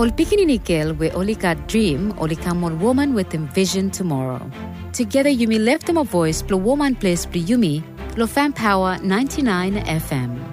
Ol pikininikil we only got dream, only come on woman with envision tomorrow. Together you may lift them a voice, plo woman place plo yumi, plo fan power 99 FM.